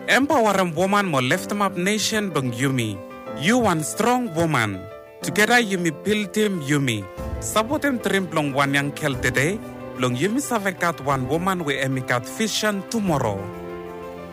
Empowering woman mo lift up nation bang Yumi. You one strong woman. Together Yumi build team Yumi. Sabotem trim one yang kel today. Long Yumi savekat one woman we emikat vision tomorrow.